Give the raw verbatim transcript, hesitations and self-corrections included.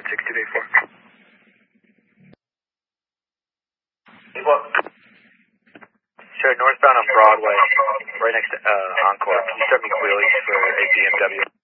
six two eight four. What? Sure, northbound on Broadway, right next to uh, Encore. Can you start me wheelies for a B M W?